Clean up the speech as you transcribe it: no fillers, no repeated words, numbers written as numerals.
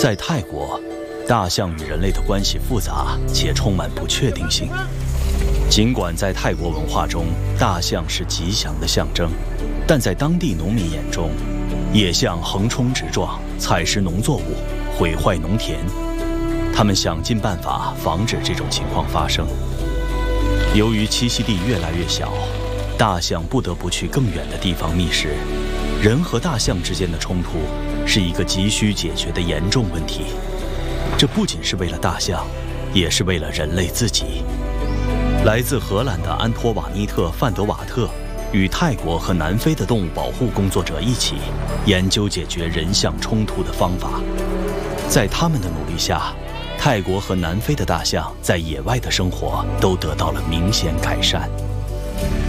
在泰国，大象与人类的关系复杂且充满不确定性。尽管在泰国文化中，大象是吉祥的象征，但在当地农民眼中，野象横冲直撞，采食农作物，毁坏农田。他们想尽办法防止这种情况发生。由于栖息地越来越小，大象不得不去更远的地方觅食。人和大象之间的冲突是一个急需解决的严重问题。这不仅是为了大象，也是为了人类自己。来自荷兰的安托瓦尼特·范德瓦特与泰国和南非的动物保护工作者一起研究解决人象冲突的方法。在他们的努力下，泰国和南非的大象在野外的生活都得到了明显改善。